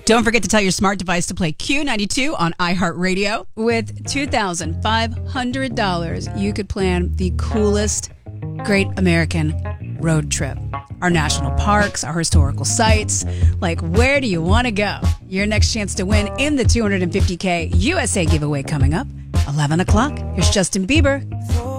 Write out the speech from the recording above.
Don't forget to tell your smart device to play Q92 on iHeartRadio. With $2,500, you could plan the coolest Great American road trip. Our national parks, our historical sites. Like, where do you want to go? Your next chance to win in the $250K USA giveaway coming up. 11 o'clock. Here's Justin Bieber.